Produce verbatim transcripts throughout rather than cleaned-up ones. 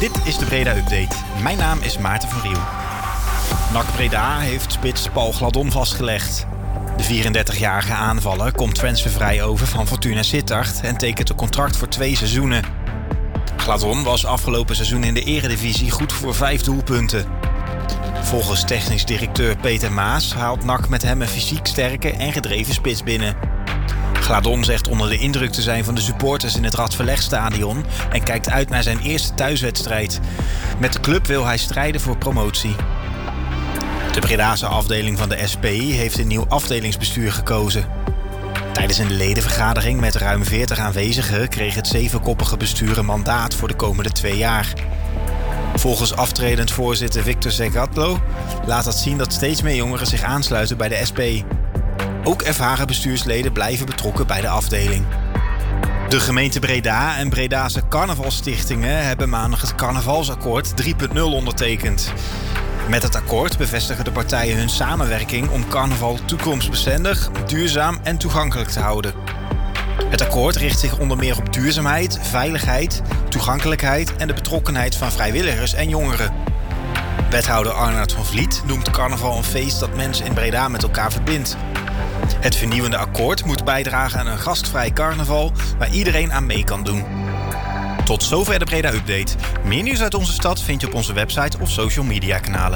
Dit is de Breda Update. Mijn naam is Maarten van Riel. N A C Breda heeft spits Paul Gladon vastgelegd. De vierendertigjarige aanvaller komt transfervrij over van Fortuna Sittard en tekent een contract voor twee seizoenen. Gladon was afgelopen seizoen in de eredivisie goed voor vijf doelpunten. Volgens technisch directeur Peter Maas haalt N A C met hem een fysiek sterke en gedreven spits binnen. Gladon zegt onder de indruk te zijn van de supporters in het Radverlegstadion en kijkt uit naar zijn eerste thuiswedstrijd. Met de club wil hij strijden voor promotie. De Bredase afdeling van de S P I heeft een nieuw afdelingsbestuur gekozen. Tijdens een ledenvergadering met ruim veertig aanwezigen kreeg het zevenkoppige bestuur een mandaat voor de komende twee jaar. Volgens aftredend voorzitter Victor Zegatlo laat dat zien dat steeds meer jongeren zich aansluiten bij de S P I. Ook ervaren bestuursleden blijven betrokken bij de afdeling. De gemeente Breda en Bredase carnavalstichtingen hebben maandag het carnavalsakkoord drie punt nul ondertekend. Met het akkoord bevestigen de partijen hun samenwerking om carnaval toekomstbestendig, duurzaam en toegankelijk te houden. Het akkoord richt zich onder meer op duurzaamheid, veiligheid, toegankelijkheid en de betrokkenheid van vrijwilligers en jongeren. Wethouder Arnoud van Vliet noemt carnaval een feest dat mensen in Breda met elkaar verbindt. Het vernieuwende akkoord moet bijdragen aan een gastvrij carnaval waar iedereen aan mee kan doen. Tot zover de Breda Update. Meer nieuws uit onze stad vind je op onze website of social media kanalen.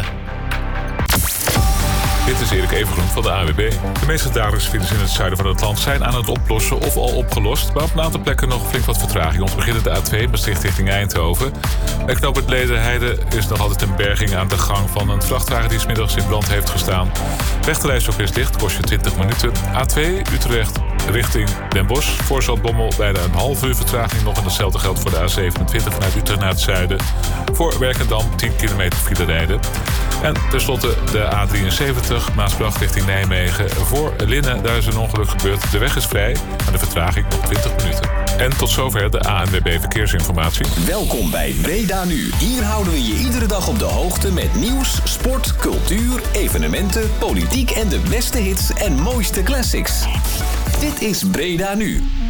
Dit is Erik Evengroen van de A W B. De meeste dagelijkse files in het zuiden van het land zijn aan het oplossen of al opgelost. Maar op een aantal plekken nog flink wat vertraging. Om te beginnen de A twee, Maastricht richting Eindhoven. Bij knooppunt Ledenheide is nog altijd een berging aan de gang van een vrachtwagen die 's middags in brand heeft gestaan. Rechterrijstrook is dicht, kost je twintig minuten. A twee, Utrecht richting Den Bosch. Voor Zaltbommel bijna een half uur vertraging nog. En datzelfde geldt voor de A zevenentwintig vanuit Utrecht naar het zuiden. Voor Werkendam tien kilometer file rijden. En tenslotte de A drieënzeventig, Maasbracht richting Nijmegen. Voor Linnen, daar is een ongeluk gebeurd. De weg is vrij, maar de vertraging nog twintig minuten. En tot zover de A N W B Verkeersinformatie. Welkom bij Breda Nu. Hier houden we je iedere dag op de hoogte met nieuws, sport, cultuur, evenementen, politiek en de beste hits en mooiste classics. Dit is Breda Nu.